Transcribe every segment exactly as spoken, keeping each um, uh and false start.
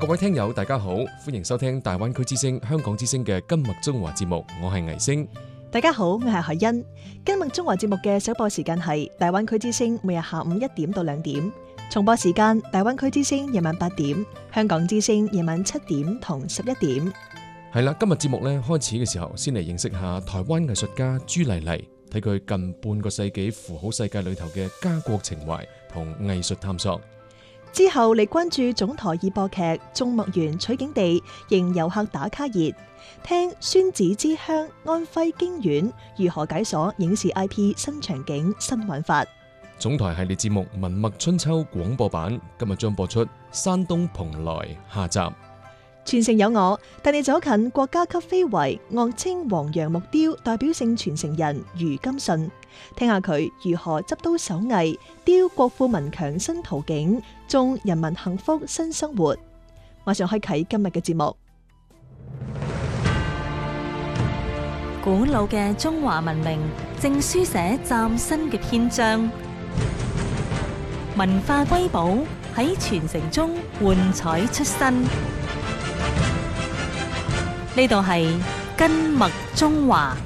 各位聽友大家好，歡迎收聽大灣區之聲香港之聲嘅今麥中華節目，我係倪星。 大家好，我係海欣。今麥中華節目嘅首播時間係大灣區之聲每日下午一點到兩點，重播時間大灣區之聲夜晚八點，香港之聲夜晚七點同十一點。 係啦，今日節目咧開始嘅時候，先嚟認識下台灣藝術家朱麗麗，睇佢近半個世紀符號世界裏頭嘅家國情懷同藝術探索。 之後嚟關注總台熱播劇《眾墨園取景地》，迎遊客打卡熱，聽孫子之鄉安徽京縣如何解鎖影視 I P 新場景新玩法。 總台系列節目《文墨春秋》廣播版今日將播出山東蓬萊下集。 傳承有我，帶你走近國家級非遺樂清黃楊木雕代表性傳承人余金信，聽下佢如何執刀手藝，雕國富民強新圖景，種人民幸福新生活。馬上開啟今日嘅節目。 古老嘅中華文明正書寫嶄新嘅篇章，文化瑰寶喺傳承中喚彩出新。呢度係今麥中華。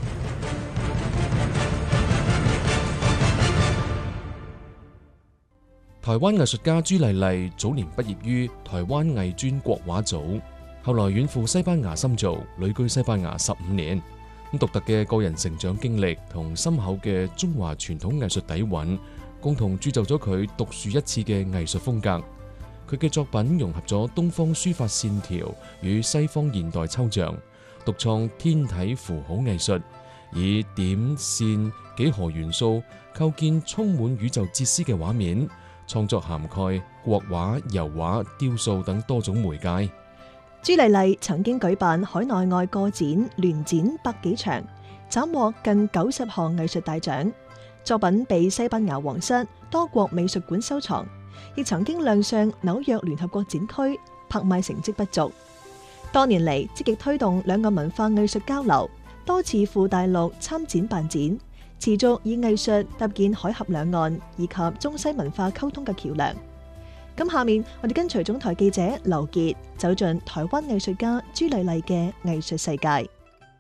台灣藝術家朱麗麗早年畢業於台灣藝專國畫組，後來遠赴西班牙深造，旅居西班牙十五年。咁獨特嘅個人成長經歷同深厚嘅中華傳統藝術底蘊，共同鑄就咗佢獨樹一幟嘅藝術風格。佢嘅作品融合咗東方書法線條與西方現代抽象，獨創天體符號藝術，以點線幾何元素構建充滿宇宙哲思嘅畫面，創作涵蓋國畫、油畫、雕塑等多種媒介。 朱麗麗曾經舉辦海內外個展、聯展百幾場，斬獲近九十項藝術大獎，作品被西班牙皇室多國美術館收藏。亦曾經亮相紐約聯合國展區，拍賣成績不俗。多年嚟積極推動兩岸文化藝術交流，多次赴大陸參展辦展，持續以藝術搭建海峽兩岸以及中西文化溝通嘅橋樑。咁下面我哋跟隨總台記者劉傑走進台灣藝術家朱麗麗嘅藝術世界。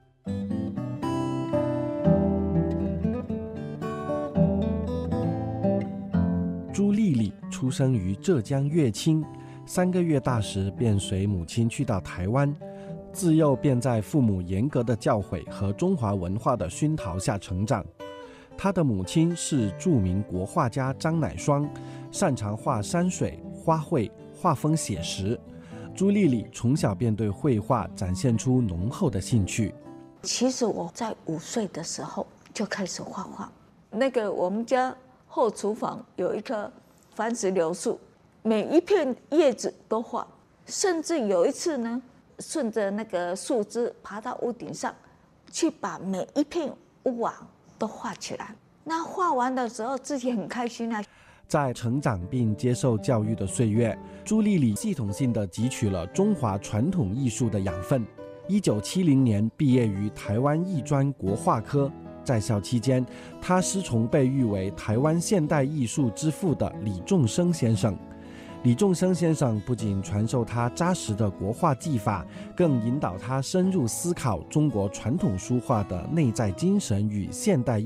朱麗麗出生於浙江樂清，三個月大時便隨母親去到台灣，自幼便在父母嚴格的教誨和中華文化的熏陶下成長。她的母親是著名國畫家張乃雙，擅長畫山水、花卉，畫風寫實。朱麗麗從小便對繪畫展現出濃厚的興趣。 其實我在五歲的時候就開始畫畫，那個我們家後廚房有一棵番石榴樹，每一片葉子都畫，甚至有一次呢，順着那個樹枝爬到屋頂上，去把每一片屋瓦都畫起來。那畫完的時候，自己很開心啊。 在成長並接受教育的歲月，朱麗麗系統性地汲取了中華傳統藝術的養分。一九七零年畢業於台灣藝專國畫科。在校期間，他師從被譽為台灣現代藝術之父的李仲生先生。李仲生先生不僅傳授他紮實的國畫技法，更引導他深入思考中國傳統書畫的內在精神與現代